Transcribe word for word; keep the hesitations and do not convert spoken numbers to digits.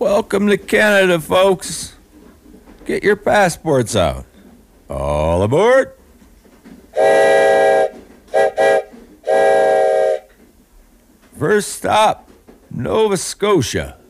Welcome to Canada, folks. Get your passports out. All aboard. First stop, Nova Scotia.